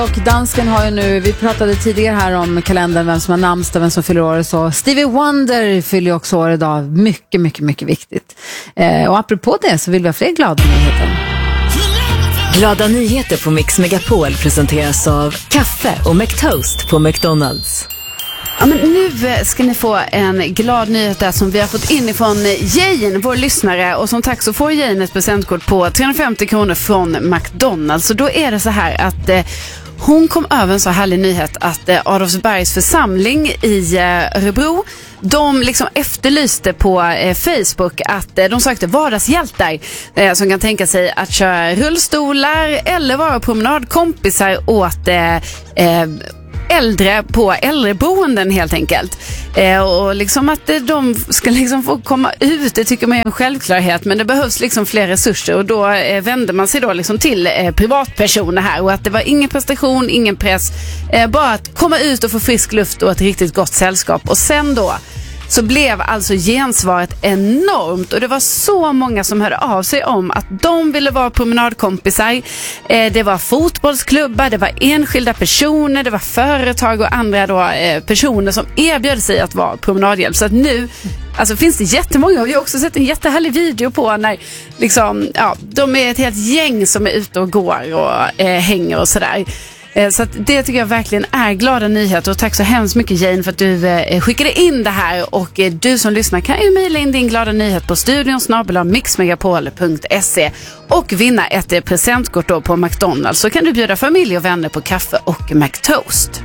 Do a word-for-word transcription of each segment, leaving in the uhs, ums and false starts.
Och dansken har ju nu, vi pratade tidigare här om kalendern, vem som har namnsdag, vem som fyller år, så Stevie Wonder fyller ju också år idag. Mycket, mycket, mycket viktigt. Eh, och apropå det så vill vi ha fler glada nyheter. Glada nyheter på Mix Megapol presenteras av kaffe och McToast på McDonalds. Ja, men nu ska ni få en glad nyhet där som vi har fått in ifrån Jane, vår lyssnare. Och som tack så får Jane ett presentkort på trehundrafemtio kronor från McDonalds. Så då är det så här att eh, hon kom över en så härlig nyhet att eh, Adolfsbergs församling i eh, Örebro, de liksom efterlyste på eh, Facebook att eh, de sökte vardagshjältar eh, som kan tänka sig att köra rullstolar eller vara promenadkompisar åt eh, eh, äldre på äldreboenden helt enkelt. Eh, och liksom att eh, de ska liksom få komma ut, det tycker man är en självklarhet, men det behövs liksom fler resurser och då eh, vänder man sig då liksom till eh, privatpersoner här, och att det var ingen prestation, ingen press, eh, bara att komma ut och få frisk luft och ett riktigt gott sällskap. Och sen då så blev alltså gensvaret enormt och det var så många som hörde av sig om att de ville vara promenadkompisar. Eh, det var fotbollsklubbar, det var enskilda personer, det var företag och andra då, eh, personer som erbjöd sig att vara promenadhjälp. Så att nu alltså, finns det jättemånga, och vi har också sett en jättehärlig video på när liksom, ja, de är ett helt gäng som är ute och går och eh, hänger och sådär. Så att det tycker jag verkligen är glada nyheter, och tack så hemskt mycket Jane för att du eh, skickade in det här, och eh, du som lyssnar kan ju mejla in din glada nyhet på studion snabel-a mixmegapol punkt se och vinna ett eh, presentkort då på McDonalds, så kan du bjuda familj och vänner på kaffe och McToast.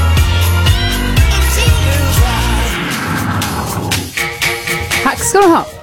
Tack ska du ha.